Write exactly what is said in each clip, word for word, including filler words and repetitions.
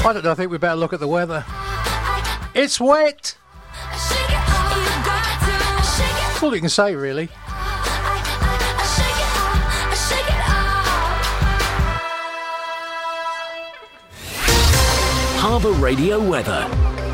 I don't know, I think we better look at the weather. It's wet! That's all you can say, really. Harbour Radio weather.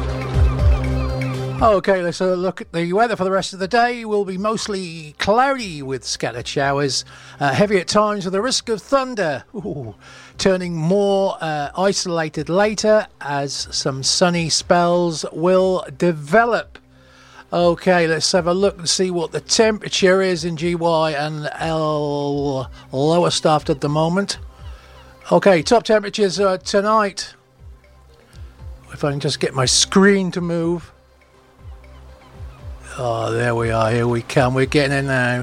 Okay, let's have a look at the weather for the rest of the day. Will be mostly cloudy with scattered showers, uh, heavy at times with a risk of thunder. Ooh, turning more uh, isolated later as some sunny spells will develop. Okay, let's have a look and see what the temperature is in G Y and L Lowestoft at the moment. Okay, top temperatures uh, tonight. If I can just get my screen to move. Oh, there we are. Here we come. We're getting in now.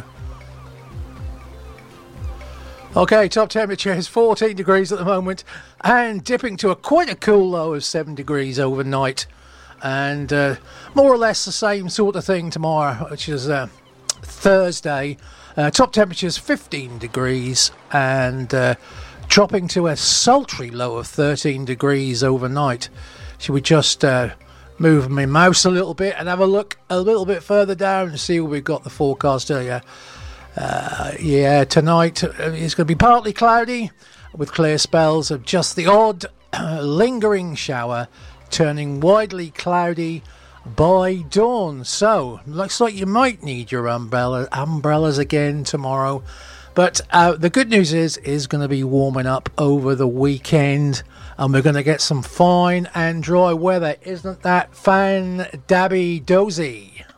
Okay, top temperature is fourteen degrees at the moment and dipping to a quite a cool low of seven degrees overnight. And uh, more or less the same sort of thing tomorrow, which is uh, Thursday. Uh, top temperature is fifteen degrees and uh, dropping to a sultry low of thirteen degrees overnight. Should we just... Uh, move my mouse a little bit and have a look a little bit further down and see what we've got the forecast earlier. Uh, yeah, tonight it's going to be partly cloudy with clear spells of just the odd lingering shower, turning widely cloudy by dawn. So, looks like you might need your umbrella umbrellas again tomorrow. But uh, the good news is, is going to be warming up over the weekend. And we're going to get some fine and dry weather. Isn't that fan-dabby-dozy?